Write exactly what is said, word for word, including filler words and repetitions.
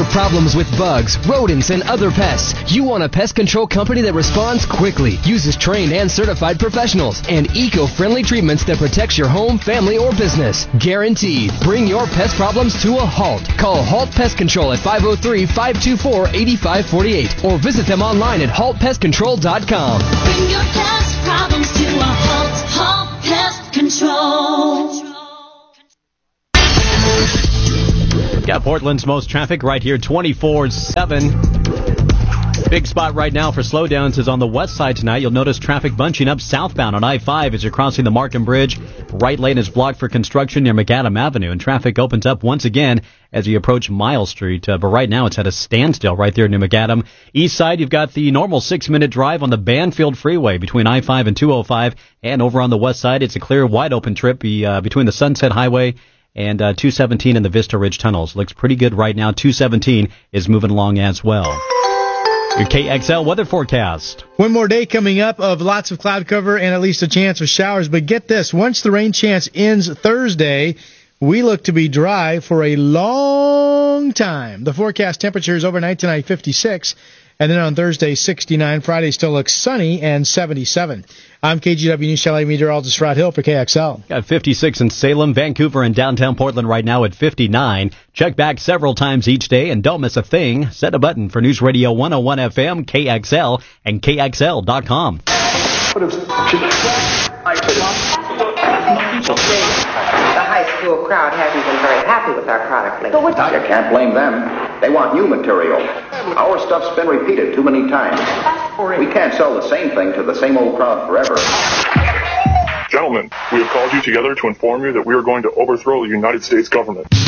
For problems with bugs, rodents, and other pests, you want a pest control company that responds quickly, uses trained and certified professionals, and eco-friendly treatments that protects your home, family, or business. Guaranteed. Bring your pest problems to a halt. Call Halt Pest Control at five oh three, five two four, eight five four eight or visit them online at halt pest control dot com. Bring your pest problems to a halt. Halt Pest Control. Got Portland's most traffic right here, twenty-four seven. Big spot right now for slowdowns is on the west side tonight. You'll notice traffic bunching up southbound on I five as you're crossing the Markham Bridge. Right lane is blocked for construction near McAdam Avenue, and traffic opens up once again as you approach Miles Street. Uh, but right now it's at a standstill right there near McAdam. East side, you've got the normal six-minute drive on the Banfield Freeway between I five and two oh five. And over on the west side, it's a clear, wide-open trip be, uh, between the Sunset Highway and uh, two seventeen and the Vista Ridge tunnels. Looks pretty good right now. two seventeen is moving along as well. Your K X L weather forecast. One more day coming up of lots of cloud cover and at least a chance of showers. But get this, once the rain chance ends Thursday, we look to be dry for a long time. The forecast temperature is overnight tonight fifty-six, and then on Thursday sixty-nine. Friday still looks sunny and seventy-seven. I'm K G W News Chalet meteorologist Rod Hill for K X L. Got fifty-six in Salem, Vancouver, and downtown Portland right now at fifty-nine. Check back several times each day and don't miss a thing. Set a button for News Radio one oh one F M, K X L, and K X L dot com. The high school crowd hasn't been very happy with our product lately. You can't blame them. They want new material. Our stuff's been repeated too many times. We can't sell the same thing to the same old crowd forever. Gentlemen, we have called you together to inform you that we are going to overthrow the United States government.